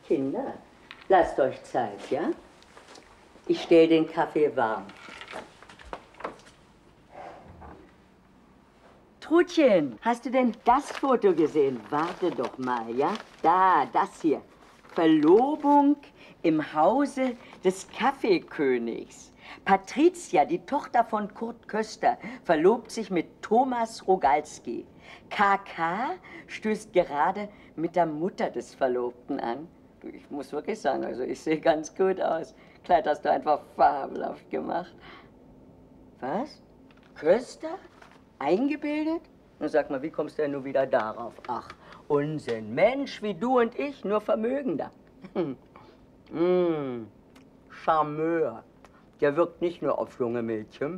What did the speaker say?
Kinder, lasst euch Zeit, ja? Ich stelle den Kaffee warm. Trudchen, hast du denn das Foto gesehen? Warte doch mal, ja? Da, das hier. Verlobung im Hause des Kaffeekönigs. Patricia, die Tochter von Kurt Köster, verlobt sich mit Thomas Rogalski. KK stößt gerade mit der Mutter des Verlobten an. Ich muss wirklich sagen, also ich sehe ganz gut aus. Kleid hast du einfach fabelhaft gemacht. Was? Köster? Eingebildet? Na sag mal, wie kommst du denn nur wieder darauf? Ach, Unsinn. Mensch wie du und ich, nur vermögender. Charmeur. Der wirkt nicht nur auf junge Mädchen.